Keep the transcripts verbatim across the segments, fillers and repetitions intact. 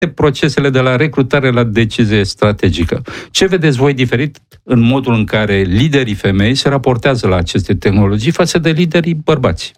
procesele de la recrutare la decizie strategică. Ce vedeți voi diferit în modul în care liderii femei se raportează la aceste tehnologii față de liderii bărbați?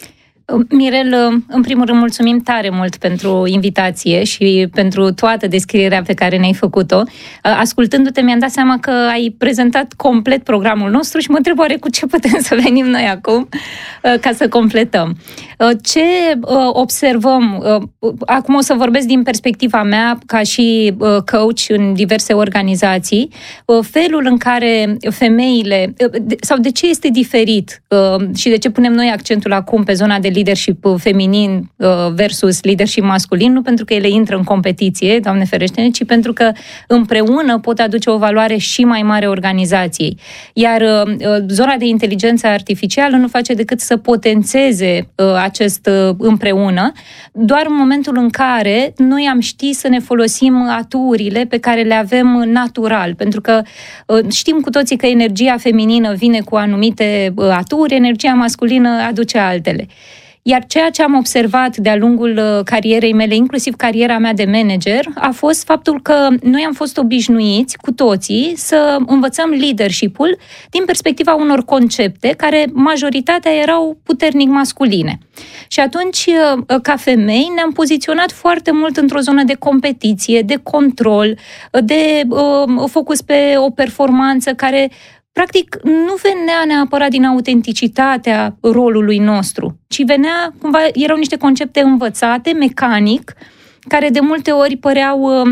Mirel, în primul rând mulțumim tare mult pentru invitație și pentru toată descrierea pe care ne-ai făcut-o. Ascultându-te, mi-am dat seama că ai prezentat complet programul nostru și mă întreb oare cu ce putem să venim noi acum ca să completăm. Ce observăm, acum o să vorbesc din perspectiva mea ca și coach în diverse organizații, felul în care femeile, sau de ce este diferit și de ce punem noi accentul acum pe zona de leadership feminin versus leadership masculin, nu pentru că ele intră în competiție, Doamne ferește, ci pentru că împreună pot aduce o valoare și mai mare organizației. Iar zona de inteligență artificială nu face decât să potențeze acest împreună, doar în momentul în care noi am ști să ne folosim aturile pe care le avem natural, pentru că știm cu toții că energia feminină vine cu anumite aturi, energia masculină aduce altele. Iar ceea ce am observat de-a lungul carierei mele, inclusiv cariera mea de manager, a fost faptul că noi am fost obișnuiți cu toții să învățăm leadership-ul din perspectiva unor concepte care majoritatea erau puternic masculine. Și atunci, ca femei, ne-am poziționat foarte mult într-o zonă de competiție, de control, de uh, focus pe o performanță care practic nu venea neapărat din autenticitatea rolului nostru, ci venea, cumva, erau niște concepte învățate, mecanic, care de multe ori păreau uh,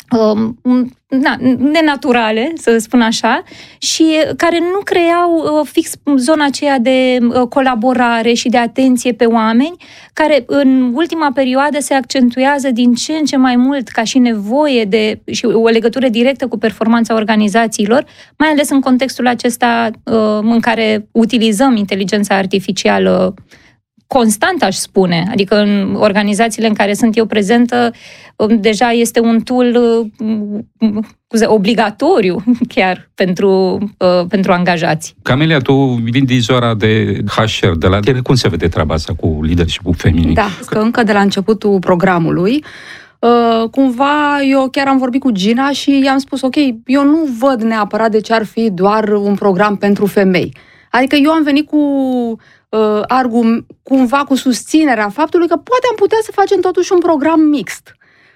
uh, na, nenaturale, să spun așa, și care nu creau uh, fix zona aceea de uh, colaborare și de atenție pe oameni, care în ultima perioadă se accentuează din ce în ce mai mult ca și nevoie de și o legătură directă cu performanța organizațiilor, mai ales în contextul acesta uh, în care utilizăm inteligența artificială constant, aș spune. Adică în organizațiile în care sunt eu prezentă, deja este un tool obligatoriu chiar pentru, pentru angajați. Camelia, tu vin din zona de H R, de la tine, cum se vede treaba asta cu leadership-ul feminin? Da, că încă de la începutul programului, cumva eu chiar am vorbit cu Gina și i-am spus, ok, eu nu văd neapărat de ce ar fi doar un program pentru femei. Adică eu am venit cu uh, argum, cumva cu susținerea faptului că poate am putea să facem totuși un program mixt.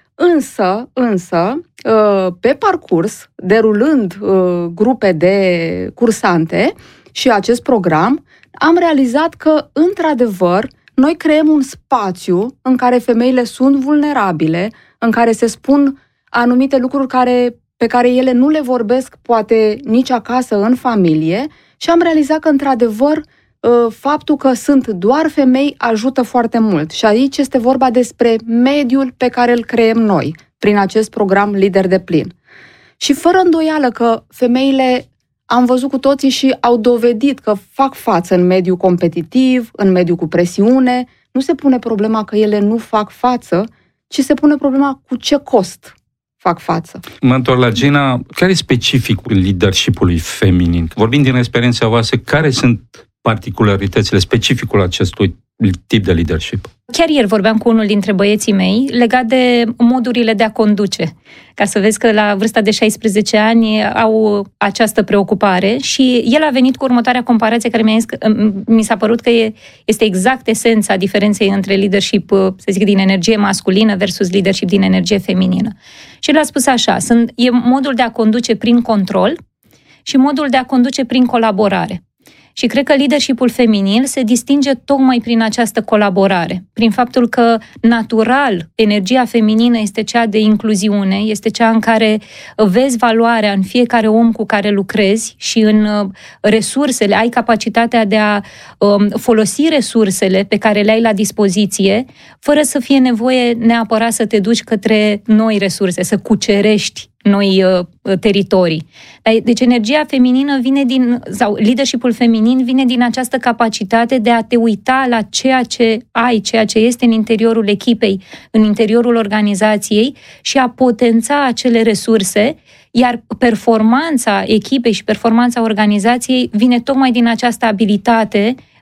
Însă, însă, uh, pe parcurs, derulând uh, grupe de cursante și acest program, am realizat că, într-adevăr, noi creăm un spațiu în care femeile sunt vulnerabile, în care se spun anumite lucruri care, pe care ele nu le vorbesc, poate nici acasă, în familie, și am realizat că, într-adevăr, faptul că sunt doar femei ajută foarte mult. Și aici este vorba despre mediul pe care îl creăm noi, prin acest program Lider de Plin. Și fără îndoială că femeile, am văzut cu toții și au dovedit că fac față în mediul competitiv, în mediul cu presiune, nu se pune problema că ele nu fac față, ci se pune problema cu ce cost fac față. Mă întorc la Gina. Care e specificul leadership-ului feminin? Vorbind din experiența voastră, care sunt particularitățile, specificul acestui tip de leadership? Chiar ieri vorbeam cu unul dintre băieții mei legat de modurile de a conduce. Ca să vezi că la vârsta de șaisprezece ani au această preocupare și el a venit cu următoarea comparație care mi-a zis că, mi s-a părut că e, este exact esența diferenței între leadership, să zic, din energie masculină versus leadership din energie feminină. Și el a spus așa, sunt, e modul de a conduce prin control și modul de a conduce prin colaborare. Și cred că leadership-ul feminin se distinge tocmai prin această colaborare, prin faptul că, natural, energia feminină este cea de incluziune, este cea în care vezi valoarea în fiecare om cu care lucrezi și în resursele, ai capacitatea de a um, folosi resursele pe care le ai la dispoziție, fără să fie nevoie neapărat să te duci către noi resurse, să cucerești noi uh, teritorii. Deci energia feminină vine din, sau leadership-ul feminin vine din această capacitate de a te uita la ceea ce ai, ceea ce este în interiorul echipei, în interiorul organizației și a potența acele resurse, iar performanța echipei și performanța organizației vine tocmai din această abilitate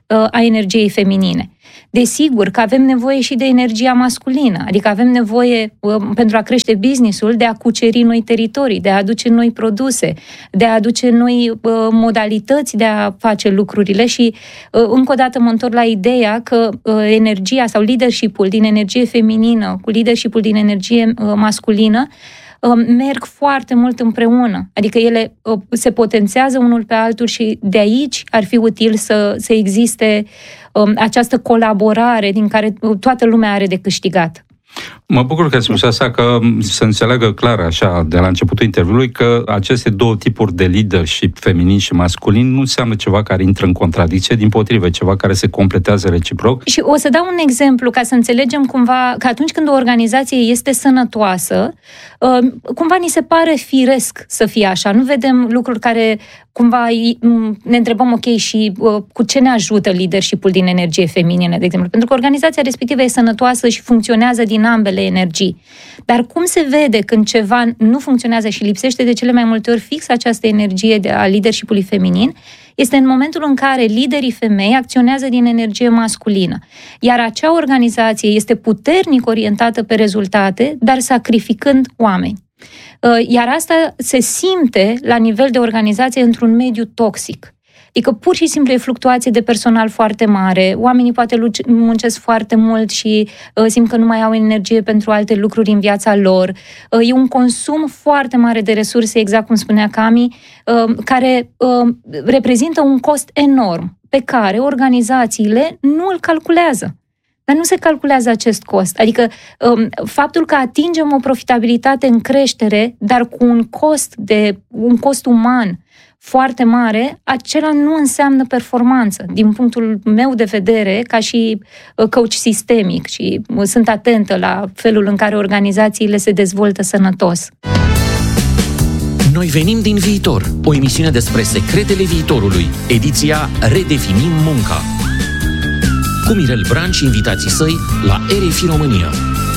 a energiei feminine. Desigur că avem nevoie și de energia masculină, adică avem nevoie, pentru a crește business-ul, de a cuceri noi teritorii, de a aduce noi produse, de a aduce noi modalități de a face lucrurile și, încă o dată, mă întorc la ideea că energia sau leadership-ul din energie feminină cu leadership-ul din energie masculină merg foarte mult împreună. Adică ele se potențează unul pe altul și de aici ar fi util să, să existe um, această colaborare din care toată lumea are de câștigat. Mă bucur că ai spus asta, că să înțeleagă clar așa de la începutul interviului că aceste două tipuri de leadership, feminin și masculin, nu înseamnă ceva care intră în contradicție, dimpotrivă, ceva care se completează reciproc. Și o să dau un exemplu ca să înțelegem cumva că atunci când o organizație este sănătoasă, cumva ni se pare firesc să fie așa. Nu vedem lucruri care cumva ne întrebăm, ok, și cu ce ne ajută leadership-ul din energie feminină, de exemplu? Pentru că organizația respectivă e sănătoasă și funcționează din ambele energii. Dar cum se vede când ceva nu funcționează și lipsește de cele mai multe ori fix această energie de a leadership-ului feminin, este în momentul în care liderii femei acționează din energie masculină. Iar acea organizație este puternic orientată pe rezultate, dar sacrificând oameni. Iar asta se simte la nivel de organizație într-un mediu toxic. Adică pur și simplu e fluctuație de personal foarte mare, oamenii poate muncesc foarte mult și uh, simt că nu mai au energie pentru alte lucruri în viața lor. Uh, e un consum foarte mare de resurse, exact cum spunea Cami, uh, care uh, reprezintă un cost enorm pe care organizațiile nu îl calculează. Dar nu se calculează acest cost. Adică um, faptul că atingem o profitabilitate în creștere, dar cu un cost de un cost uman foarte mare, acela nu înseamnă performanță. Din punctul meu de vedere, ca și coach sistemic, și sunt atentă la felul în care organizațiile se dezvoltă sănătos. Noi venim din viitor, o emisiune despre secretele viitorului, ediția Redefinim munca. Cu Mirel Bran și invitații săi la R F I România.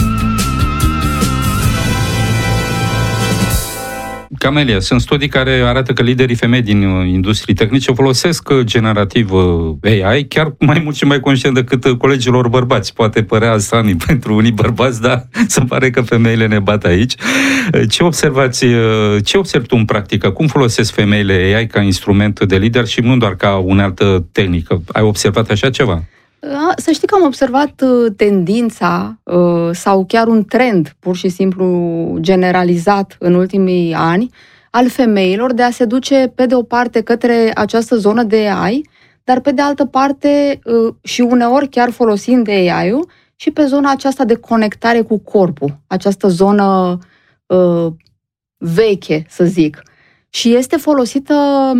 Camelia, sunt studii care arată că liderii femei din industrii tehnice folosesc generativ A I, chiar mai mult și mai conștient decât colegilor bărbați. Poate părea straniu pentru unii bărbați, dar se pare că femeile ne bat aici. Ce observați, ce observi tu în practică? Cum folosesc femeile A I ca instrument de leadership, nu doar ca unealtă tehnică? Ai observat așa ceva? Să știi că am observat tendința sau chiar un trend pur și simplu generalizat în ultimii ani al femeilor de a se duce pe de o parte către această zonă de A I, dar pe de altă parte și uneori chiar folosind de A I-ul și pe zona aceasta de conectare cu corpul, această zonă uh, veche, să zic. Și este folosită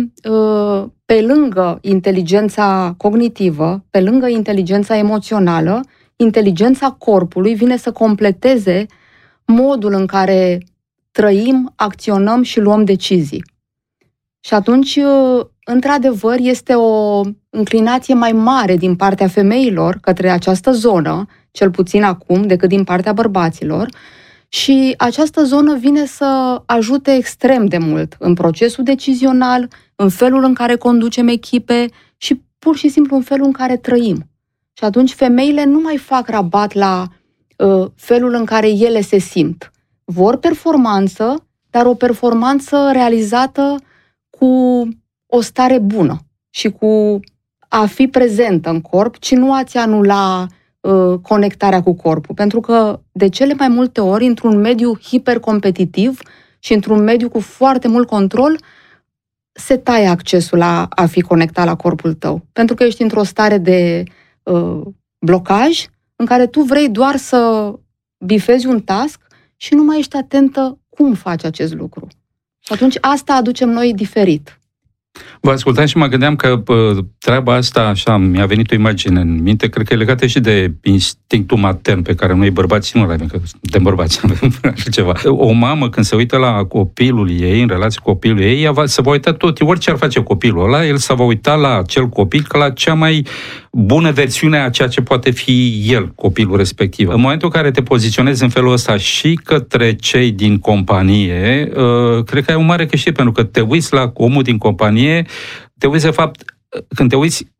uh, pe lângă inteligența cognitivă, pe lângă inteligența emoțională, inteligența corpului vine să completeze modul în care trăim, acționăm și luăm decizii. Și atunci, uh, într-adevăr, este o înclinație mai mare din partea femeilor către această zonă, cel puțin acum, decât din partea bărbaților. Și această zonă vine să ajute extrem de mult în procesul decizional, în felul în care conducem echipe și pur și simplu în felul în care trăim. Și atunci femeile nu mai fac rabat la uh, felul în care ele se simt. Vor performanță, dar o performanță realizată cu o stare bună și cu a fi prezentă în corp, ci nu a-ți anula conectarea cu corpul. Pentru că de cele mai multe ori, într-un mediu hipercompetitiv și într-un mediu cu foarte mult control, se taie accesul la a fi conectat la corpul tău. Pentru că ești într-o stare de uh, blocaj în care tu vrei doar să bifezi un task și nu mai ești atentă cum faci acest lucru. Și atunci asta aducem noi diferit. Vă ascultam și mă gândeam că pă, treaba asta, așa, mi-a venit o imagine în minte, cred că e legată și de instinctul matern pe care noi bărbații nu-l avem, că suntem bărbați, avem ceva. O mamă, când se uită la copilul ei, în relație cu copilul ei, ea va, se va uita tot, orice ar face copilul ăla, el se va uita la acel copil ca la cea mai bună versiune a ceea ce poate fi el, copilul respectiv. În momentul în care te poziționezi în felul ăsta și către cei din companie, uh, cred că ai un mare câștig, pentru că te uiți la omul din companie, te uiți, de fapt, când te uiți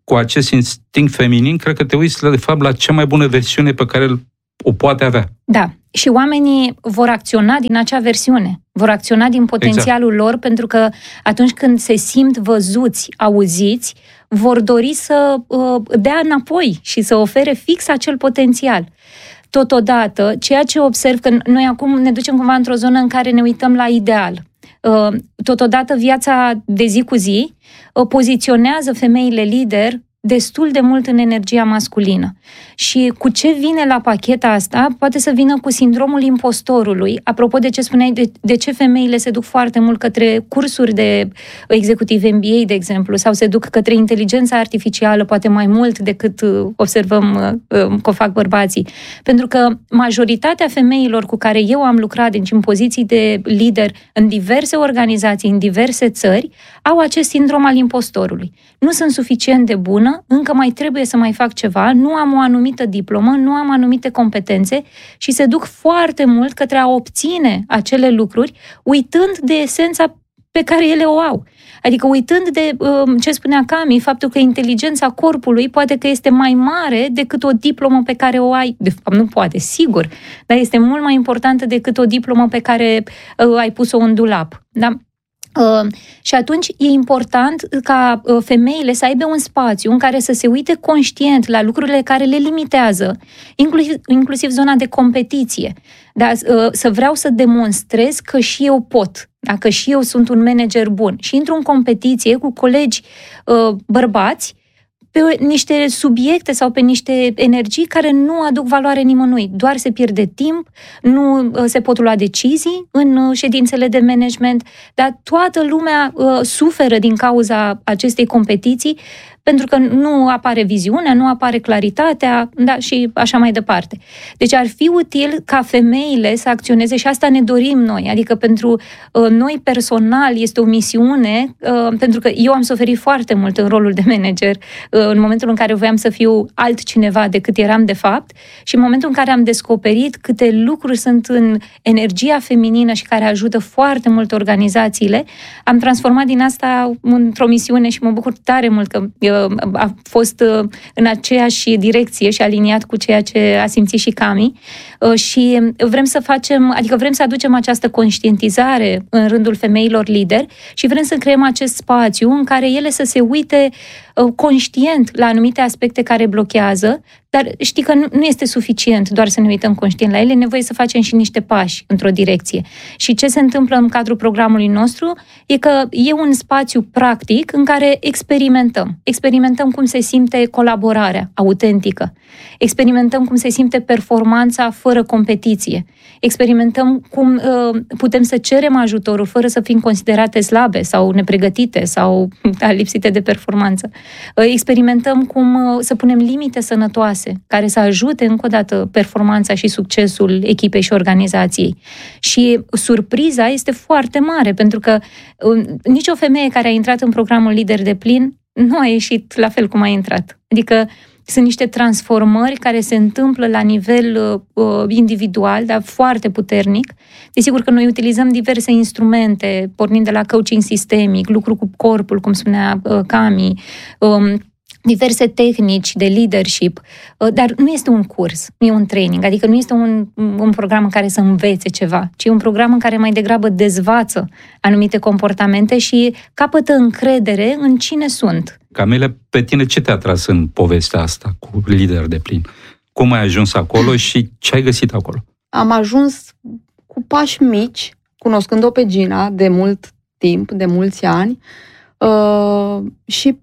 cu acest instinct feminin, cred că te uiți, de fapt, la cea mai bună versiune pe care o poate avea. Da. Și oamenii vor acționa din acea versiune, vor acționa din potențialul exact. lor, pentru că atunci când se simt văzuți, auziți, vor dori să uh, dea înapoi și să ofere fix acel potențial. Totodată, ceea ce observ, că noi acum ne ducem cumva într-o zonă în care ne uităm la ideal. Uh, totodată, viața de zi cu zi uh, poziționează femeile lider destul de mult în energia masculină. Și cu ce vine la pacheta asta? Poate să vină cu sindromul impostorului. Apropo de ce spuneai, de, de ce femeile se duc foarte mult către cursuri de executiv M B A, de exemplu, sau se duc către inteligența artificială, poate mai mult decât observăm că o fac bărbații. Pentru că majoritatea femeilor cu care eu am lucrat, deci în poziții de lider în diverse organizații, în diverse țări, au acest sindrom al impostorului. Nu sunt suficient de bună, încă mai trebuie să mai fac ceva, nu am o anumită diplomă, nu am anumite competențe și se duc foarte mult către a obține acele lucruri, uitând de esența pe care ele o au. Adică uitând de ce spunea Cami, faptul că inteligența corpului poate că este mai mare decât o diplomă pe care o ai. De fapt, nu poate, sigur, dar este mult mai importantă decât o diplomă pe care ai pus-o în dulap. Da? Uh, și atunci e important ca uh, femeile să aibă un spațiu în care să se uite conștient la lucrurile care le limitează, inclusiv, inclusiv zona de competiție. Dar uh, să vreau să demonstrez că și eu pot, dacă și eu sunt un manager bun și intru în competiție cu colegi uh, bărbați pe niște subiecte sau pe niște energii care nu aduc valoare nimănui. Doar se pierde timp, nu se pot lua decizii în ședințele de management, dar toată lumea uh, suferă din cauza acestei competiții, pentru că nu apare viziunea, nu apare claritatea, da, și așa mai departe. Deci ar fi util ca femeile să acționeze și asta ne dorim noi. Adică pentru uh, noi personal este o misiune, uh, pentru că eu am suferit foarte mult în rolul de manager uh, în momentul în care voiam să fiu altcineva decât eram de fapt și în momentul în care am descoperit câte lucruri sunt în energia feminină și care ajută foarte mult organizațiile, am transformat din asta într-o misiune și mă bucur tare mult că uh, a fost în aceeași direcție și aliniat cu ceea ce a simțit și Cami și vrem să facem, adică vrem să aducem această conștientizare în rândul femeilor lideri și vrem să creăm acest spațiu în care ele să se uite conștient la anumite aspecte care blochează, dar știi că nu este suficient doar să ne uităm conștient la ele, e nevoie să facem și niște pași într-o direcție. Și ce se întâmplă în cadrul programului nostru e că e un spațiu practic în care experimentăm. Experimentăm cum se simte colaborarea autentică. Experimentăm cum se simte performanța fără competiție. Experimentăm cum uh, putem să cerem ajutorul fără să fim considerate slabe sau nepregătite sau da, lipsite de performanță. Uh, experimentăm cum uh, să punem limite sănătoase care să ajute încă o dată performanța și succesul echipei și organizației. Și surpriza este foarte mare, pentru că uh, nicio femeie care a intrat în programul Lider de Plin nu a ieșit la fel cum a intrat. Adică sunt niște transformări care se întâmplă la nivel uh, individual, dar foarte puternic. Desigur că noi utilizăm diverse instrumente, pornind de la coaching sistemic, lucru cu corpul, cum spunea uh, Cami, um, diverse tehnici de leadership, dar nu este un curs, nu e un training, adică nu este un, un program în care să învețe ceva, ci un program în care mai degrabă dezvață anumite comportamente și capătă încredere în cine sunt. Camila, pe tine ce te-a atras în povestea asta cu Lider de Plin? Cum ai ajuns acolo și ce ai găsit acolo? Am ajuns cu pași mici, cunoscând-o pe Gina de mult timp, de mulți ani, uh, și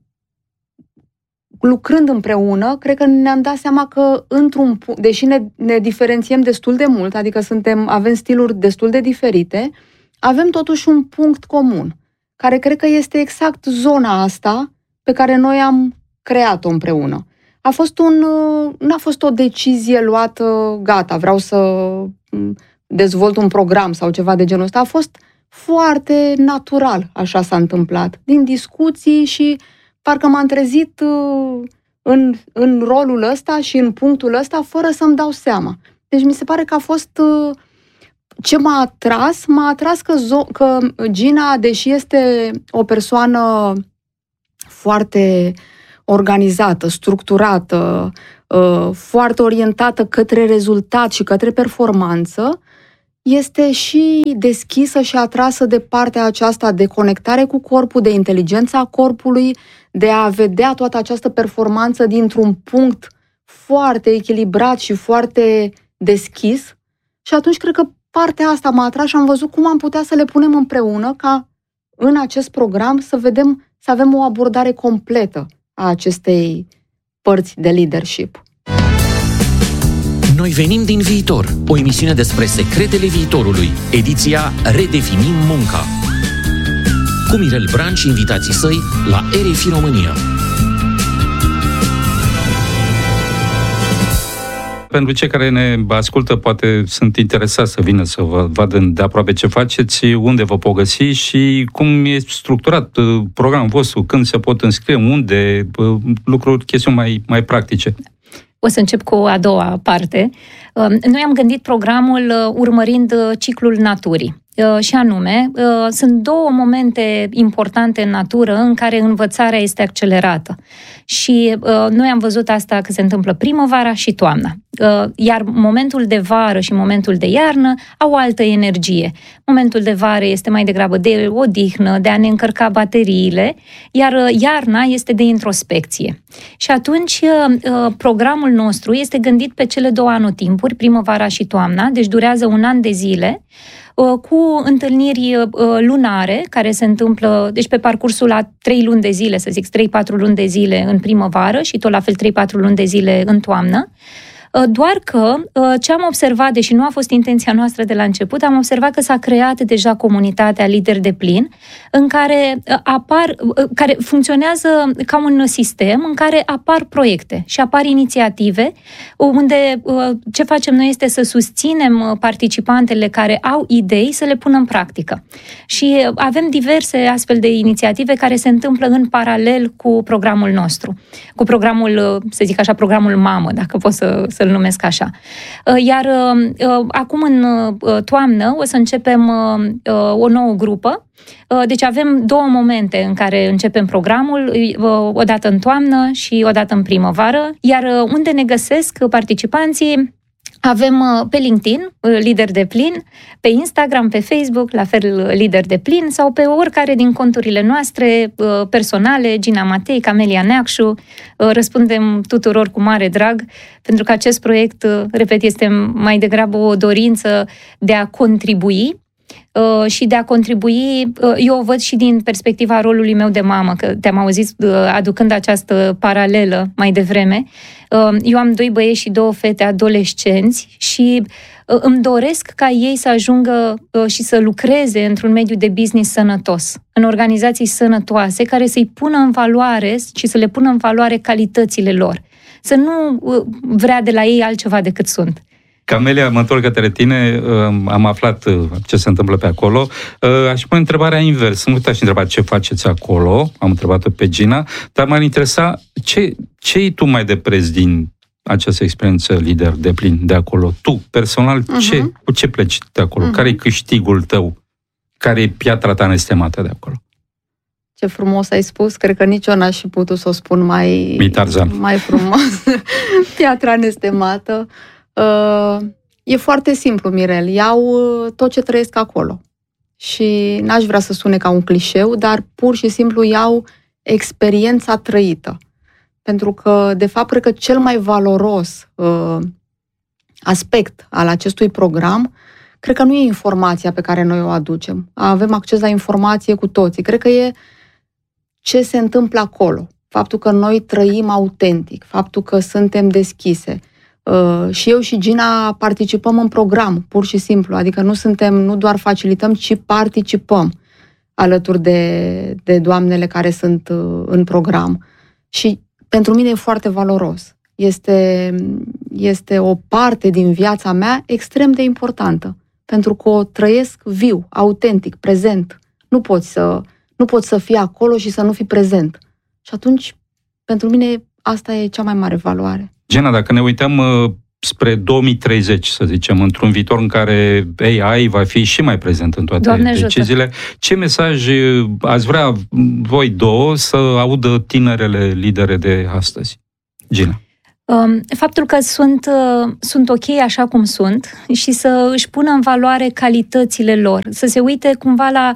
lucrând împreună, cred că ne-am dat seama că într-un punct, deși ne, ne diferențiem destul de mult, adică suntem, avem stiluri destul de diferite, avem totuși un punct comun, care cred că este exact zona asta pe care noi am creat-o împreună. A fost un, n-a fost o decizie luată, gata, vreau să dezvolt un program sau ceva de genul ăsta. A fost foarte natural, așa s-a întâmplat, din discuții și parcă m-am trezit în, în rolul ăsta și în punctul ăsta fără să-mi dau seama. Deci mi se pare că a fost... Ce m-a atras? M-a atras că, zo- că Gina, deși este o persoană foarte organizată, structurată, foarte orientată către rezultat și către performanță, este și deschisă și atrasă de partea aceasta de conectare cu corpul, de inteligența corpului, de a vedea toată această performanță dintr-un punct foarte echilibrat și foarte deschis. Și atunci cred că partea asta m-a atras și am văzut cum am putea să le punem împreună ca în acest program să vedem, să avem o abordare completă a acestei părți de leadership. Noi venim din viitor, o emisiune despre secretele viitorului, ediția Redefinim munca. Cu Mirel Bran și invitații săi la R F I România. Pentru cei care ne ascultă, poate sunt interesați să vină să vă vadă de aproape ce faceți, unde vă pot găsi și cum e structurat programul vostru, când se pot înscrie, unde, lucruri, chestiuni mai, mai practice. O să încep cu a doua parte. Noi am gândit programul urmărind ciclul naturii. Și anume, sunt două momente importante în natură în care învățarea este accelerată. Și noi am văzut asta că se întâmplă primăvara și toamna. Iar momentul de vară și momentul de iarnă au altă energie. Momentul de vară este mai degrabă de odihnă, de a ne încărca bateriile, iar iarna este de introspecție. Și atunci programul nostru este gândit pe cele două anotimpuri, primăvara și toamna, deci durează un an de zile, cu întâlniri lunare care se întâmplă, deci pe parcursul a trei luni de zile, să zic, trei patru luni de zile în primăvară și tot la fel trei patru luni de zile în toamnă. Doar că ce am observat, deși nu a fost intenția noastră de la început, am observat că s-a creat deja comunitatea Lider de Plin, în care apar, care funcționează ca un sistem în care apar proiecte și apar inițiative, unde ce facem noi este să susținem participantele care au idei să le pună în practică. Și avem diverse astfel de inițiative care se întâmplă în paralel cu programul nostru, cu programul, să zic așa, programul mamă, dacă pot să, să îl numesc așa. Iar acum în toamnă o să începem o nouă grupă. Deci avem două momente în care începem programul, o dată în toamnă și o dată în primăvară, iar unde ne găsesc participanții, avem pe LinkedIn, Lider de Plin, pe Instagram, pe Facebook, la fel Lider de Plin, sau pe oricare din conturile noastre personale, Gina Matei, Camelia Neacșu. Răspundem tuturor cu mare drag, pentru că acest proiect, repet, este mai degrabă o dorință de a contribui și de a contribui, eu o văd și din perspectiva rolului meu de mamă, că te-am auzit aducând această paralelă mai devreme. Eu am doi băieți și două fete adolescenți și îmi doresc ca ei să ajungă și să lucreze într-un mediu de business sănătos, în organizații sănătoase, care să-i pună în valoare și să le pună în valoare calitățile lor. Să nu vrea de la ei altceva decât sunt. Camelia, mă întorc către tine, am aflat ce se întâmplă pe acolo. Aș pune întrebarea invers. Nu te-aș întreba ce faceți acolo, am întrebat-o pe Gina, dar m-ar interesa ce, ce-i tu mai de preț din această experiență Lider de Plin de acolo? Tu, personal, uh-huh. ce, cu ce pleci de acolo? Uh-huh. Care-i câștigul tău? Care-i piatra ta nestemată de acolo? Ce frumos ai spus, cred că nici eu n-aș fi putut să o spun mai, mai frumos. Piatra nestemată. Uh, e foarte simplu, Mirel. Iau uh, tot ce trăiesc acolo. Și n-aș vrea să sune ca un clișeu, dar pur și simplu iau experiența trăită. Pentru că, de fapt, cred că cel mai valoros uh, aspect al acestui program, cred că nu e informația pe care noi o aducem. Avem acces la informație cu toții. Cred că e ce se întâmplă acolo. Faptul că noi trăim autentic, faptul că suntem deschise. Uh, și eu și Gina participăm în program, pur și simplu. Adică nu suntem, nu doar facilităm, ci participăm alături de, de doamnele care sunt uh, în program. Și pentru mine e foarte valoros. Este, este o parte din viața mea extrem de importantă. Pentru că o trăiesc viu, autentic, prezent. Nu poți să, nu poți să fii acolo și să nu fii prezent. Și atunci, pentru mine, asta e cea mai mare valoare. Gina, dacă ne uităm spre două mii treizeci, să zicem, într-un viitor în care A I va fi și mai prezent în toate Doamne deciziile. ajută. Ce mesaj ați vrea voi două să audă tinerele lidere de astăzi? Gina. Faptul că sunt, sunt ok așa cum sunt și să își pună în valoare calitățile lor, să se uite cumva la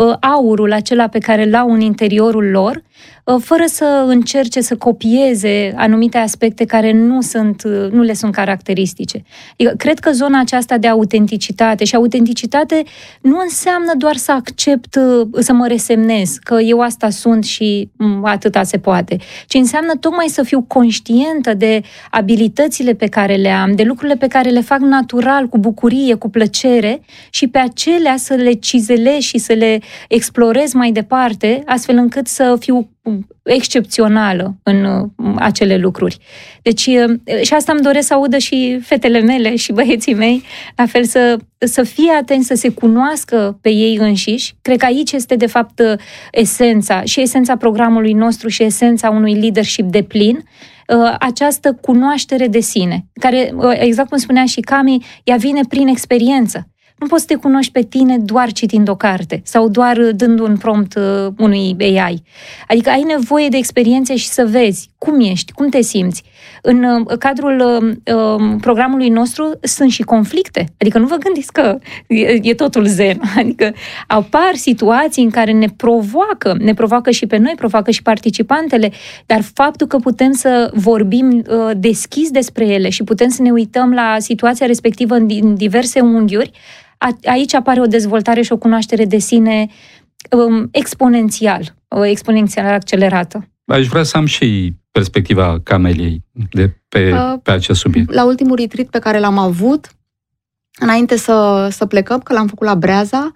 aurul acela pe care l-au în interiorul lor, fără să încerce să copieze anumite aspecte care nu, sunt, nu le sunt caracteristice. Cred că zona aceasta de autenticitate, și autenticitate nu înseamnă doar să accept, să mă resemnez, că eu asta sunt și atâta se poate, ci înseamnă tocmai să fiu conștientă de abilitățile pe care le am, de lucrurile pe care le fac natural, cu bucurie, cu plăcere, și pe acelea să le cizelez și să le explorez mai departe, astfel încât să fiu excepțională în acele lucruri. Deci, și asta îmi doresc să audă și fetele mele și băieții mei, la fel să, să fie atenți, să se cunoască pe ei înșiși. Cred că aici este, de fapt, esența, și esența programului nostru și esența unui leadership deplin, această cunoaștere de sine, care, exact cum spunea și Cami, ea vine prin experiență. Nu poți să te cunoști pe tine doar citind o carte sau doar dând un prompt unui A I. Adică ai nevoie de experiențe și să vezi cum ești, cum te simți. În cadrul uh, programului nostru sunt și conflicte. Adică nu vă gândiți că e, e totul zen. Adică apar situații în care ne provoacă, ne provoacă și pe noi, provoacă și participantele, dar faptul că putem să vorbim uh, deschis despre ele și putem să ne uităm la situația respectivă în, în diverse unghiuri, a, aici apare o dezvoltare și o cunoaștere de sine um, exponențial, o exponențial accelerată. Aș vrea să am și perspectiva Cameliei de pe, uh, pe acest subiect. La ultimul retreat pe care l-am avut, înainte să, să plecăm, că l-am făcut la Breaza,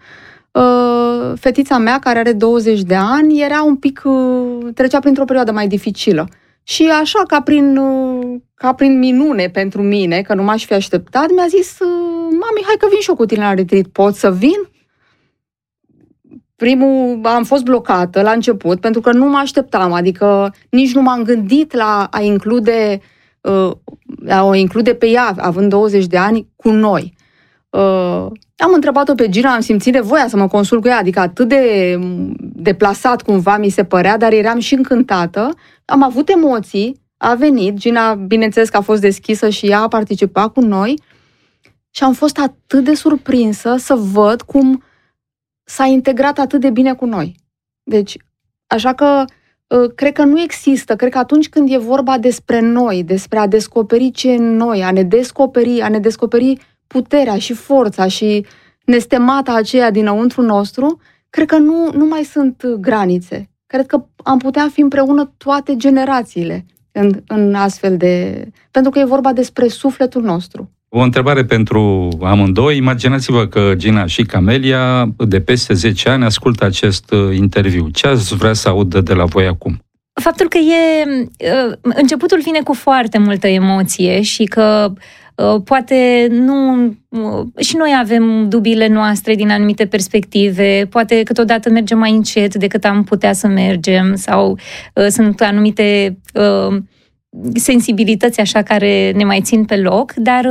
uh, fetița mea, care are douăzeci de ani, era un pic, uh, trecea printr-o perioadă mai dificilă. Și așa, ca prin, uh, ca prin minune pentru mine, că nu m-aș fi așteptat, mi-a zis, uh, mami, hai că vin și eu cu tine la retreat, pot să vin? Primul, am fost blocată la început, pentru că nu mă așteptam, adică nici nu m-am gândit la a include, la o include pe ea, având douăzeci de ani, cu noi. Am întrebat-o pe Gina, am simțit nevoia să mă consult cu ea, adică atât de deplasat cumva mi se părea, dar eram și încântată. Am avut emoții, a venit, Gina, bineînțeles că a fost deschisă și ea a participat cu noi și am fost atât de surprinsă să văd cum s-a integrat atât de bine cu noi. Deci, așa că cred că nu există, cred că atunci când e vorba despre noi, despre a descoperi ce e în noi, a ne descoperi, a ne descoperi puterea și forța și nestemata aceea dinăuntru nostru, cred că nu, nu mai sunt granițe. Cred că am putea fi împreună toate generațiile în, în astfel de... Pentru că e vorba despre sufletul nostru. O întrebare pentru amândoi. Imaginați-vă că Gina și Camelia, de peste zece ani, ascultă acest interviu. Ce ați vrea să audă de la voi acum? Faptul că e... Începutul vine cu foarte multă emoție și că poate nu... Și noi avem dubiile noastre din anumite perspective, poate câteodată mergem mai încet decât am putea să mergem sau sunt anumite... sensibilități așa care ne mai țin pe loc, dar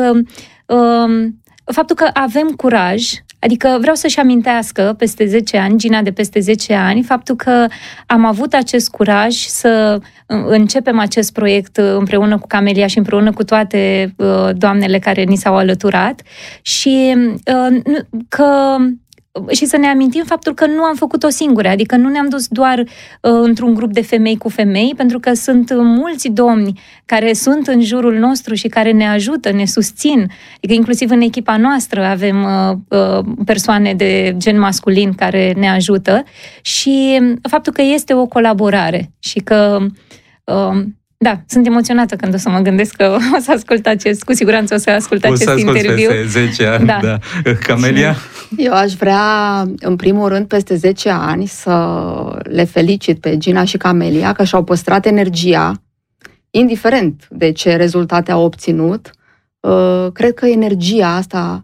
uh, faptul că avem curaj, adică vreau să-și amintească peste zece ani, Gina de peste zece ani, faptul că am avut acest curaj să începem acest proiect împreună cu Camelia și împreună cu toate uh, doamnele care ni s-au alăturat și uh, că și să ne amintim faptul că nu am făcut-o singure, adică nu ne-am dus doar uh, într-un grup de femei cu femei, pentru că sunt mulți domni care sunt în jurul nostru și care ne ajută, ne susțin. Adică inclusiv în echipa noastră avem uh, uh, persoane de gen masculin care ne ajută și faptul că este o colaborare și că... Uh, Da, sunt emoționată când o să mă gândesc că o să ascult acest, cu siguranță o să ascult acest interviu. O să ascult peste zece ani, da. da. Camelia? Eu aș vrea, în primul rând, peste zece ani să le felicit pe Gina și Camelia că și-au păstrat energia, indiferent de ce rezultate au obținut. Cred că energia asta,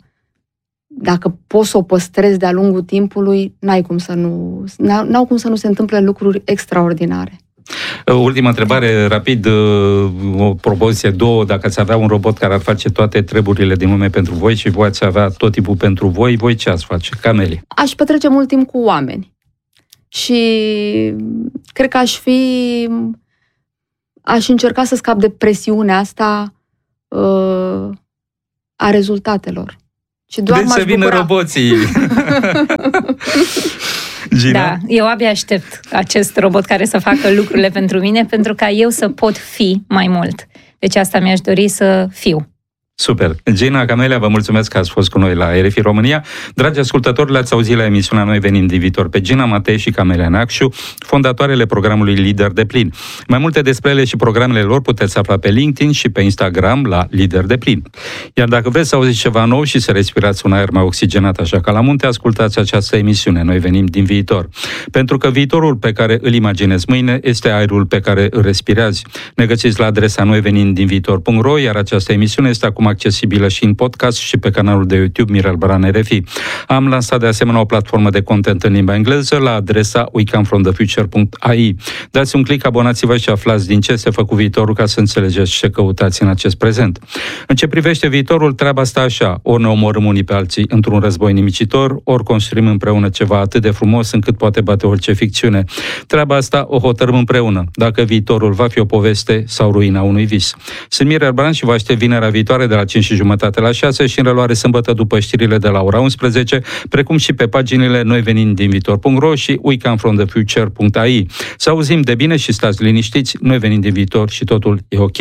dacă poți să o păstrezi de-a lungul timpului, n-ai cum să nu, n-au cum să nu se întâmple lucruri extraordinare. Ultima întrebare, rapid, o propoziție, două, dacă ați avea un robot care ar face toate treburile din lume pentru voi și voi ați avea tot timpul pentru voi, voi ce ați face? Camelie. Aș petrece mult timp cu oameni. Și cred că aș fi... Aș încerca să scap de presiunea asta uh, a rezultatelor. Și doar deci m-aș să vină bucura. roboții. Gina? Da, eu abia aștept acest robot care să facă lucrurile pentru mine, pentru ca eu să pot fi mai mult. Deci asta mi-aș dori să fiu. Super. Gina, Camelia, vă mulțumesc că ați fost cu noi la R F I România. Dragi ascultători, le-ați auzit la emisiunea Noi venim din viitor pe Gina Matei și Camelia Neacșu, fondatoarele programului Lider de Plin. Mai multe despre ele și programele lor puteți afla pe LinkedIn și pe Instagram la Lider de Plin. Iar dacă vreți să auziți ceva nou și să respirați un aer mai oxigenat așa ca la munte, ascultați această emisiune Noi venim din viitor. Pentru că viitorul pe care îl imaginezi mâine este aerul pe care îl respirați. Ne găsiți la adresa noi venim din viitor punct ro, iar această emisiune este acum accesibilă și în podcast și pe canalul de YouTube Mirel Bran R F I. Am lansat de asemenea o platformă de content în limba engleză la adresa we come from the future punct a i. Dați un click, abonați-vă și aflați din ce se fă cu viitorul ca să înțelegeți ce căutați în acest prezent. În ce privește viitorul, treaba asta așa, ori ne omorâm unii pe alții într-un război nimicitor, ori construim împreună ceva atât de frumos încât poate bate orice ficțiune. Treaba asta o hotărâm împreună, dacă viitorul va fi o poveste sau ruina unui vis. Sunt Mirel Bran și vă aștept vinerea viitoare de la cinci și jumătate la șase și în reluare sâmbătă după știrile de la ora unsprezece, precum și pe paginile noi venim din viitor punct ro și we come from the future punct a i. Să auzim de bine și stați liniștiți, noi venim din viitor și totul e ok.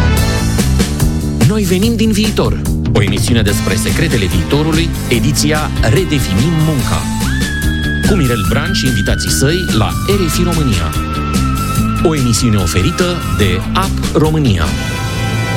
Noi venim din viitor, o emisiune despre secretele viitorului, ediția Redefinim munca. Cu Mirel Bran și invitații săi la R F I România. O emisiune oferită de App România.